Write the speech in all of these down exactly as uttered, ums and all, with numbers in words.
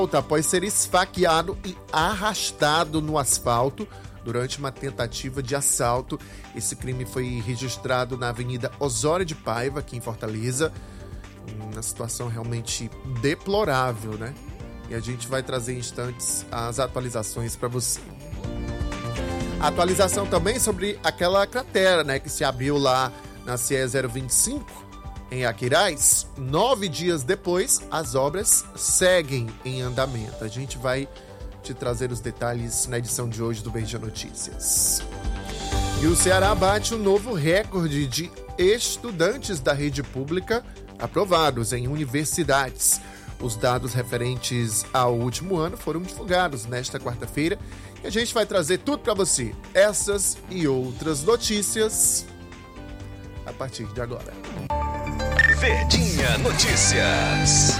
Após ser esfaqueado e arrastado no asfalto durante uma tentativa de assalto. Esse crime foi registrado na Avenida Osório de Paiva, aqui em Fortaleza. Uma situação realmente deplorável, né? E a gente vai trazer em instantes as atualizações para você. Atualização também sobre aquela cratera, né, que se abriu lá na C E zero vinte e cinco, em Aquiraz. Nove dias depois, as obras seguem em andamento. A gente vai te trazer os detalhes na edição de hoje do Verdinha Notícias. E o Ceará bate um novo recorde de estudantes da rede pública aprovados em universidades. Os dados referentes ao último ano foram divulgados nesta quarta-feira e a gente vai trazer tudo para você. Essas e outras notícias a partir de agora. Verdinha Notícias.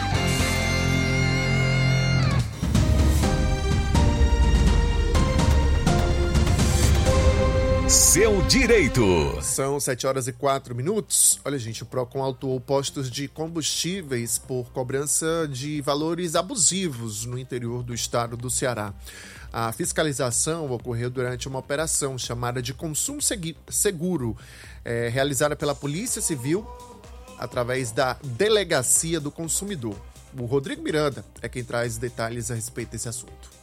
Seu direito. São sete horas e quatro minutos. Olha, gente, o Procon autuou postos de combustíveis por cobrança de valores abusivos no interior do estado do Ceará. A fiscalização ocorreu durante uma operação chamada de Consumo Seguro, é, realizada pela Polícia Civil através da Delegacia do Consumidor. O Rodrigo Miranda é quem traz detalhes a respeito desse assunto.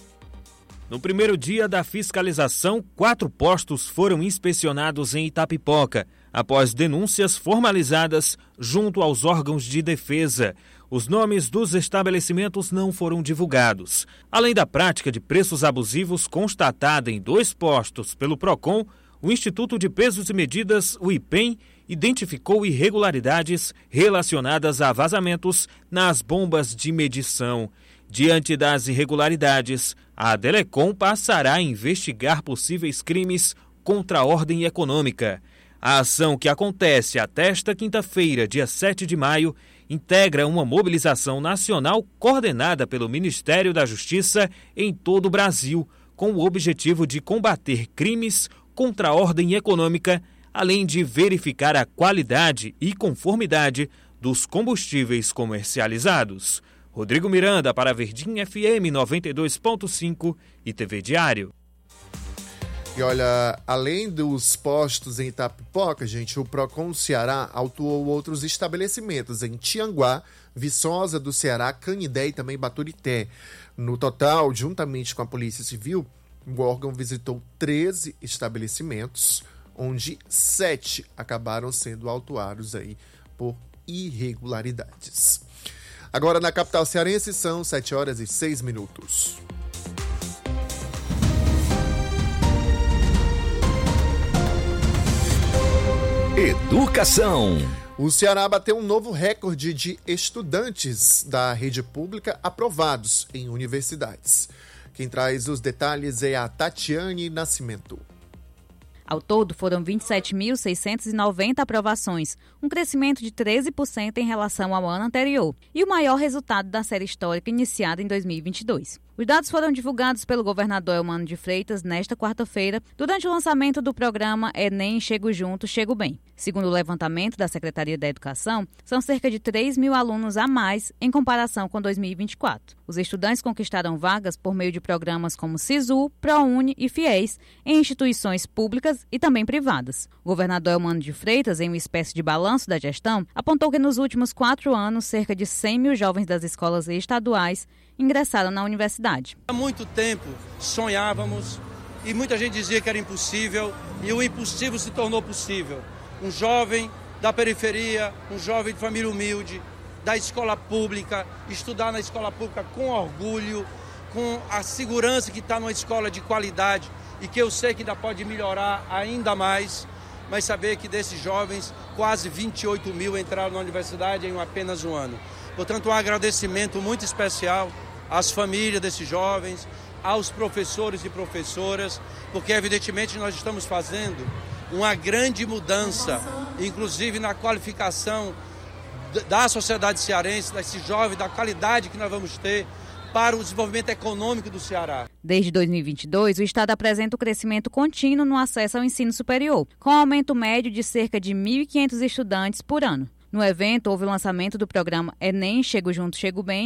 No primeiro dia da fiscalização, quatro postos foram inspecionados em Itapipoca, após denúncias formalizadas junto aos órgãos de defesa. Os nomes dos estabelecimentos não foram divulgados. Além da prática de preços abusivos constatada em dois postos pelo Procon, o Instituto de Pesos e Medidas, o I P E M, identificou irregularidades relacionadas a vazamentos nas bombas de medição. Diante das irregularidades, a Delecom passará a investigar possíveis crimes contra a ordem econômica. A ação, que acontece até esta quinta-feira, dia sete de maio, integra uma mobilização nacional coordenada pelo Ministério da Justiça em todo o Brasil, com o objetivo de combater crimes contra a ordem econômica, além de verificar a qualidade e conformidade dos combustíveis comercializados. Rodrigo Miranda para a Verdinha F M noventa e dois ponto cinco e T V Diário. E olha, além dos postos em Itapipoca, gente, o Procon Ceará autuou outros estabelecimentos em Tianguá, Viçosa do Ceará, Canindé e também Baturité. No total, juntamente com a Polícia Civil, o órgão visitou treze estabelecimentos, onde sete acabaram sendo autuados aí por irregularidades. Agora, na capital cearense, são sete horas e seis minutos. Educação. O Ceará bateu um novo recorde de estudantes da rede pública aprovados em universidades. Quem traz os detalhes é a Tatiane Nascimento. Ao todo, foram vinte e sete mil seiscentas e noventa aprovações, um crescimento de treze por cento em relação ao ano anterior, e o maior resultado da série histórica iniciada em dois mil e vinte e dois. Os dados foram divulgados pelo governador Eumano de Freitas nesta quarta-feira, durante o lançamento do programa Enem Chego Junto, Chego Bem. Segundo o levantamento da Secretaria da Educação, são cerca de três mil alunos a mais em comparação com dois mil e vinte e quatro. Os estudantes conquistaram vagas por meio de programas como SISU, ProUni e FIES em instituições públicas e também privadas. O governador Eumano de Freitas, em uma espécie de balanço da gestão, apontou que nos últimos quatro anos, cerca de cem mil jovens das escolas estaduais ingressaram na universidade. Há muito tempo sonhávamos e muita gente dizia que era impossível e o impossível se tornou possível. Um jovem da periferia, um jovem de família humilde, da escola pública, estudar na escola pública com orgulho, com a segurança que está numa escola de qualidade e que eu sei que ainda pode melhorar ainda mais, mas saber que desses jovens, quase vinte e oito mil entraram na universidade em apenas um ano. Portanto, um agradecimento muito especial às famílias desses jovens, aos professores e professoras, porque evidentemente nós estamos fazendo uma grande mudança, inclusive na qualificação da sociedade cearense, desses jovens, da qualidade que nós vamos ter para o desenvolvimento econômico do Ceará. Desde dois mil e vinte e dois, o Estado apresenta um crescimento contínuo no acesso ao ensino superior, com um aumento médio de cerca de mil e quinhentos estudantes por ano. No evento, houve o lançamento do programa Enem Chego Junto, Chego Bem,